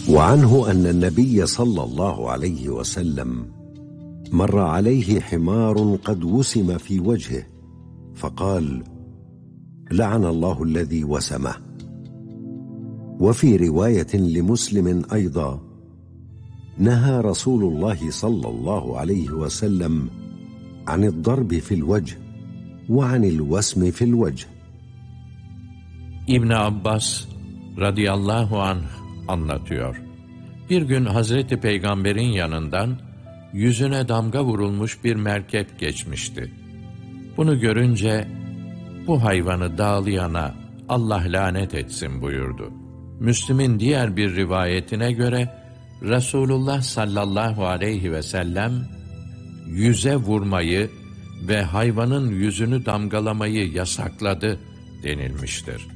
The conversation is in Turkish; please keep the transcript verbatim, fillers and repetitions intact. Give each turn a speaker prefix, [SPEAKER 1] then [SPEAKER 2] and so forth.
[SPEAKER 1] وعنه أن النبي صلى الله عليه وسلم مر عليه حمار قد وسم في وجهه فقال: لعن الله الذي وسمه. وفي رواية لمسلم أيضا: نهى رسول الله صلى الله عليه وسلم عن الضرب في الوجه وعن الوسم في الوجه.
[SPEAKER 2] İbn Abbas radıyallahu anh anlatıyor. Bir gün Hazreti Peygamber'in yanından yüzüne damga vurulmuş bir merkep geçmişti. Bunu görünce bu hayvanı dağlayana Allah lanet etsin buyurdu. Müslim'in diğer bir rivayetine göre Resulullah sallallahu aleyhi ve sellem yüze vurmayı ve hayvanın yüzünü damgalamayı yasakladı denilmiştir.